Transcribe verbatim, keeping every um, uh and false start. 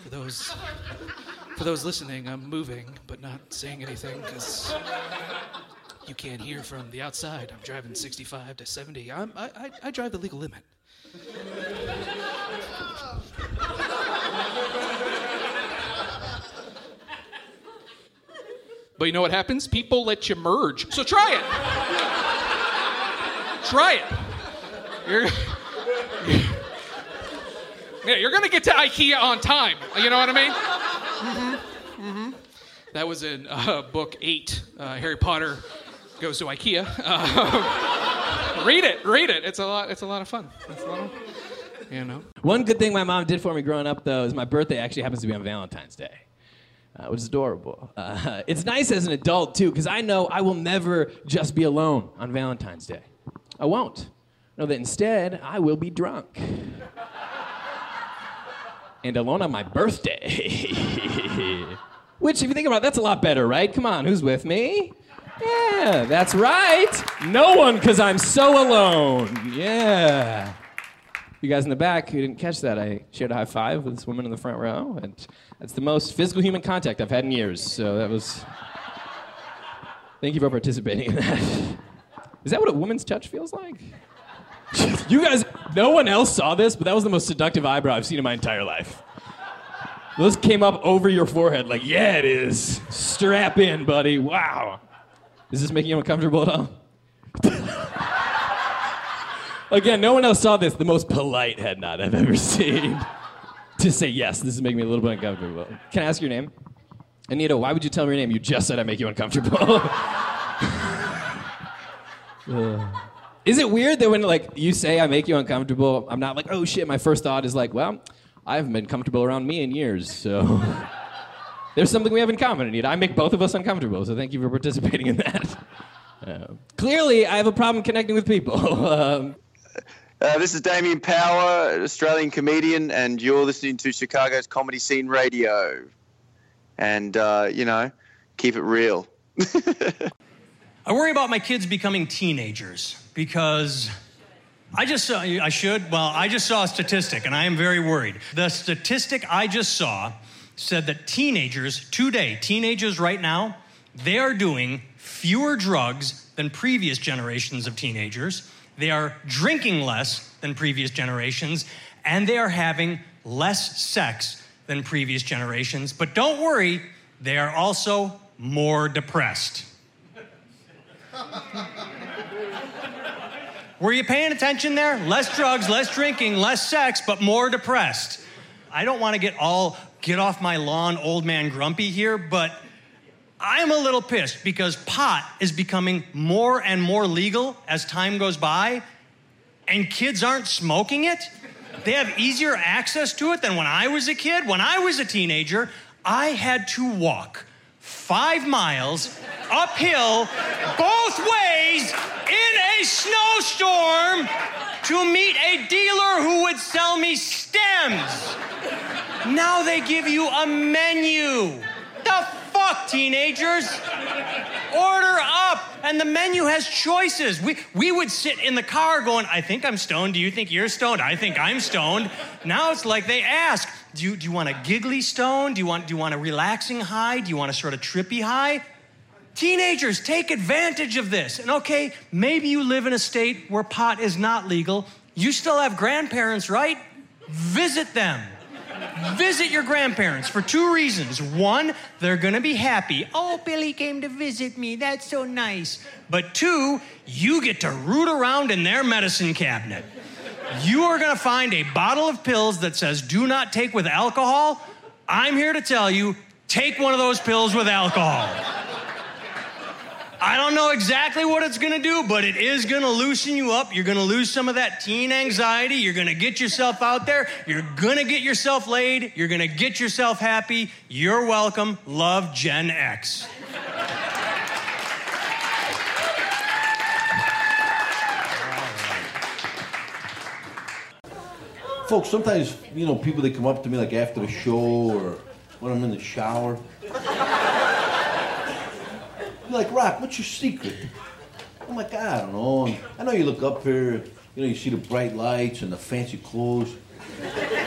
For those, for those listening, I'm moving, but not saying anything, because you can't hear from the outside. I'm driving sixty-five to seventy. I'm, I, I, I drive the legal limit. But you know what happens? People let you merge. So try it. Try it. You're, you're, yeah, you're going to get to IKEA on time. You know what I mean? Mm-hmm. Mm-hmm. That was in uh, book eight. Uh, Harry Potter goes to IKEA. Uh, read it. Read it. It's a lot. It's a lot of fun. It's a lot of, you know. One good thing my mom did for me growing up, though, is my birthday actually happens to be on Valentine's Day. Uh, which is adorable. Uh, it's nice as an adult, too, because I know I will never just be alone on Valentine's Day. I won't. I know that instead, I will be drunk. And alone on my birthday. Which, if you think about it, that's a lot better, right? Come on, who's with me? Yeah, that's right. No one, because I'm so alone. Yeah. You guys in the back who didn't catch that, I shared a high five with this woman in the front row, and that's the most physical human contact I've had in years, so that was... Thank you for participating in that. Is that what a woman's touch feels like? You guys, no one else saw this, but that was the most seductive eyebrow I've seen in my entire life. Those came up over your forehead like, yeah, it is. Strap in, buddy. Wow. Is this making you uncomfortable at all? Again, no one else saw this. The most polite head nod I've ever seen. To say, yes, this is making me a little bit uncomfortable. Can I ask your name? Anita, why would you tell me your name? You just said I make you uncomfortable. uh. Is it weird that when like you say I make you uncomfortable, I'm not like, oh shit, my first thought is like, well, I haven't been comfortable around me in years, so... There's something we have in common, Anita. I make both of us uncomfortable, so thank you for participating in that. Uh, clearly, I have a problem connecting with people. um, Uh, this is Damien Power, an Australian comedian, and you're listening to Chicago's Comedy Scene Radio. And, uh, you know, keep it real. I worry about my kids becoming teenagers because I just saw, I should, well, I just saw a statistic, and I am very worried. The statistic I just saw said that teenagers today, teenagers right now, they are doing fewer drugs than previous generations of teenagers. They are drinking less than previous generations, and they are having less sex than previous generations. But don't worry, they are also more depressed. Were you paying attention there? Less drugs, less drinking, less sex, but more depressed. I don't want to get all get off my lawn old man grumpy here, but I'm a little pissed because pot is becoming more and more legal as time goes by, and kids aren't smoking it. They have easier access to it than when I was a kid. When I was a teenager, I had to walk five miles uphill both ways in a snowstorm to meet a dealer who would sell me stems. Now they give you a menu. The fuck, teenagers? Order up, and the menu has choices. We we would sit in the car going, I think I'm stoned. Do you think you're stoned? I think I'm stoned. Now it's like they ask, do you, do you want a giggly stone? Do you want do you want a relaxing high? Do you want a sort of trippy high? Teenagers, take advantage of this. And okay, maybe you live in a state where pot is not legal. You still have grandparents, right? Visit them. Visit your grandparents for two reasons. One, they're gonna be happy. Oh, Billy came to visit me. That's so nice. But two, you get to root around in their medicine cabinet. You are gonna find a bottle of pills that says do not take with alcohol. I'm here to tell you, take one of those pills with alcohol. I don't know exactly what it's gonna do, but it is gonna loosen you up. You're gonna lose some of that teen anxiety. You're gonna get yourself out there. You're gonna get yourself laid. You're gonna get yourself happy. You're welcome. Love, Gen X. Folks, sometimes, you know, people, they come up to me like after the show or when I'm in the shower. Like, Rock, what's your secret? I'm like, I don't know. I know you look up here, you know, you see the bright lights and the fancy clothes.